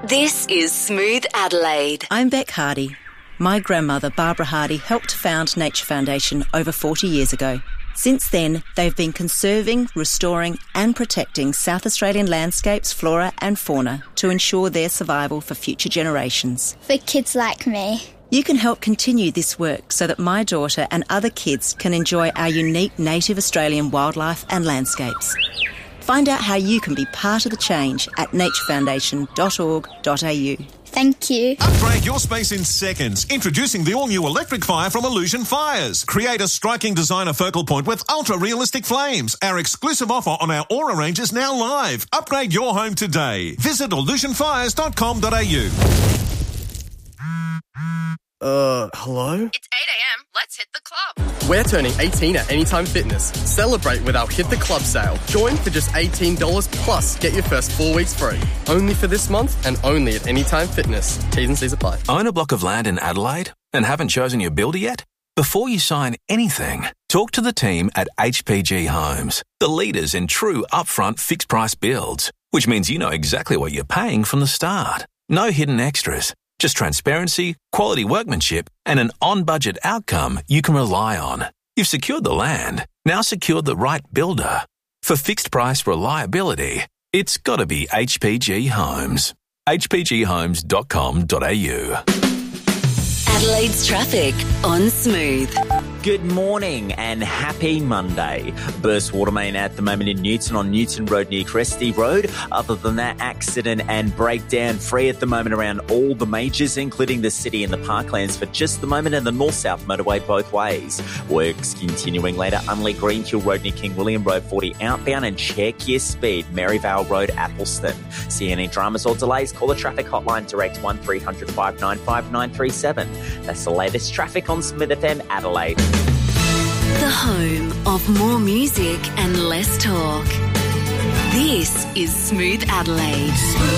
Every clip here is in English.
This is Smooth Adelaide. I'm Beck Hardy. My grandmother, Barbara Hardy, helped found Nature Foundation over 40 years ago. Since then, they've been conserving, restoring and protecting South Australian landscapes, flora and fauna to ensure their survival for future generations. For kids like me. You can help continue this work so that my daughter and other kids can enjoy our unique native Australian wildlife and landscapes. Find out how you can be part of the change at naturefoundation.org.au. Thank you. Upgrade your space in seconds. Introducing the all-new electric fire from Illusion Fires. Create a striking designer focal point with ultra-realistic flames. Our exclusive offer on our Aura range is now live. Upgrade your home today. Visit illusionfires.com.au. Hello? It's 8 a.m. Let's hit the club. We're turning 18 at Anytime Fitness. Celebrate with our Hit the Club sale. Join for just $18 plus get your first 4 weeks free. Only for this month and only at Anytime Fitness. T's and C's apply. Own a block of land in Adelaide and haven't chosen your builder yet? Before you sign anything, talk to the team at HPG Homes, the leaders in true upfront fixed price builds, which means you know exactly what you're paying from the start. No hidden extras. Just transparency, quality workmanship, and an on-budget outcome you can rely on. You've secured the land, now secure the right builder. For fixed-price reliability, it's got to be HPG Homes. hpghomes.com.au. Adelaide's traffic on Smooth. Good morning and happy Monday. Burst water main at the moment in Newton on Newton Road near Cresty Road. Other than that, accident and breakdown free at the moment around all the majors, including the city and the parklands for just the moment, and the north-south motorway both ways. Works continuing later. Unley Greenhill Road near King William Road 40 outbound, and check your speed. Maryvale Road, Appleston. See any dramas or delays? Call the traffic hotline direct 1300 595 937. That's the latest traffic on Smooth FM Adelaide. The home of more music and less talk. This is Smooth Adelaide.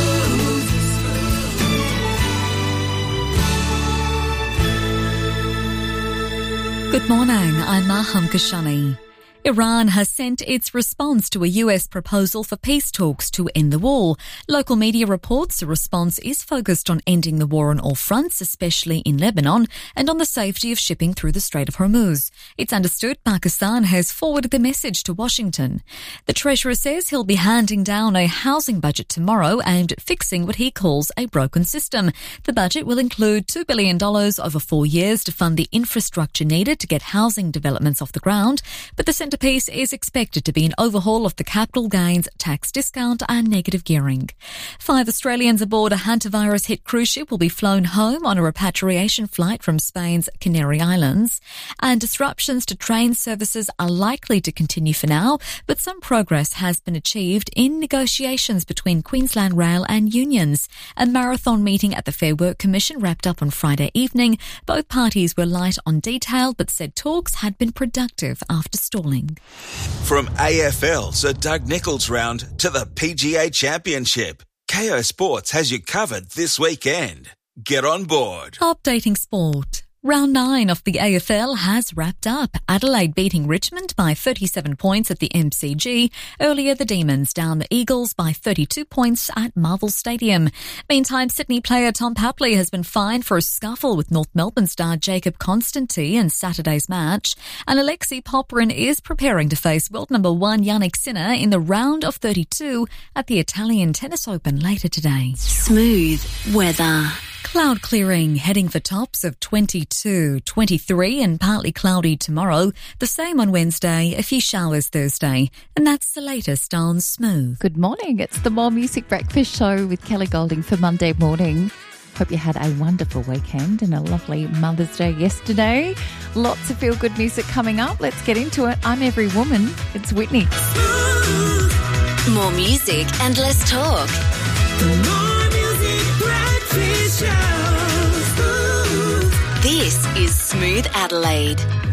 Good morning, I'm Maham Kashani. Iran has sent its response to a US proposal for peace talks to end the war. Local media reports the response is focused on ending the war on all fronts, especially in Lebanon, and on the safety of shipping through the Strait of Hormuz. It's understood Pakistan has forwarded the message to Washington. The Treasurer says he'll be handing down a housing budget tomorrow aimed at fixing what he calls a broken system. The budget will include $2 billion over 4 years to fund the infrastructure needed to get housing developments off the ground, but the centrepiece is expected to be an overhaul of the capital gains tax discount and negative gearing. 5 Australians aboard a hantavirus-hit cruise ship will be flown home on a repatriation flight from Spain's Canary Islands, and disruptions to train services are likely to continue for now, but some progress has been achieved in negotiations between Queensland Rail and unions. A marathon meeting at the Fair Work Commission wrapped up on Friday evening. Both parties were light on detail but said talks had been productive after stalling. From AFL to Doug Nicholls round to the PGA Championship, KO Sports has you covered this weekend. Get on board. Updating sport. Round 9 of the AFL has wrapped up. Adelaide beating Richmond by 37 points at the MCG. Earlier, the Demons down the Eagles by 32 points at Marvel Stadium. Meantime, Sydney player Tom Papley has been fined for a scuffle with North Melbourne star Jacob Constantine in Saturday's match. And Alexei Popyrin is preparing to face world number 1 Jannik Sinner in the round of 32 at the Italian Tennis Open later today. Smooth weather. Cloud clearing, heading for tops of 22, 23 and partly cloudy tomorrow. The same on Wednesday, a few showers Thursday. And that's the latest on Smooth. Good morning. It's the More Music Breakfast Show with Kelly Golding for Monday morning. Hope you had a wonderful weekend and a lovely Mother's Day yesterday. Lots of feel-good music coming up. Let's get into it. I'm Every Woman. It's Whitney. More music and less talk. More Music Breakfast Show. This is Smooth Adelaide.